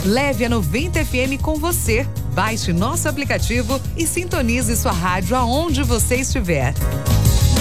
Leve a 90 FM com você. Baixe nosso aplicativo e sintonize sua rádio aonde você estiver.